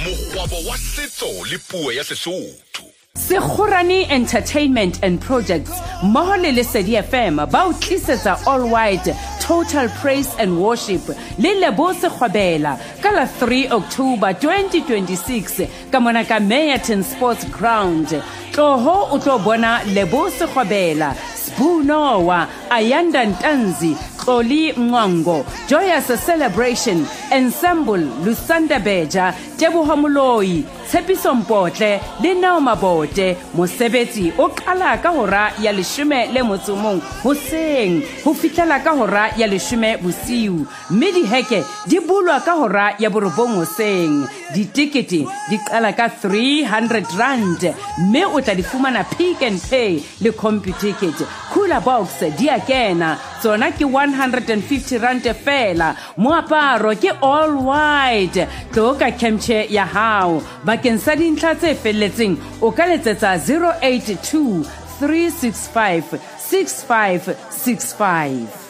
Mogwabo wa setso le puo ya Sesotho. Sekgorane Entertainment and Projects mmoho le Lesedi FM ba o tlisetsa All White Total Praise and Worship le Lebo Sekgwabela ka la 3 October 2026 ka mona ka Meyerton Sports Ground. Tloho o tlo bona Lebo Sekgwabela, Spunowa, Ayanda Ntanzi, Xoli Mwango, Joyous Celebration, Ensemble, Lusanda Beja, Teboho Moloi, Tshepiso Mpotle, le Nao Mabote. Mosebetsi o qala ka hora ya 10 le motsomong hoseng ho fihlela ka hora ya 10 bosiu, mme diheke di bulwa ka hora ya 9 hoseng. Ditikete di qala ka 300 rand, mme o tla di fumana Pick and Pay le CompuTicket. Cooler Box di a kena, tsona ke 150 rand fela. Moaparo ke all white. Tloka kemche ya hao. Bakeng sa dintlha tse felletseng o ka letsetsa 082 365 6565.